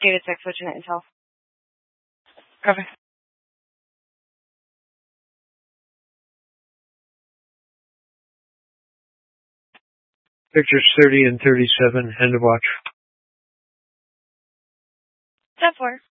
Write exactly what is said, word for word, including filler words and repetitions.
Data six, switching at Intel. Copy. Pictures thirty and thirty-seven, end of watch. Step four.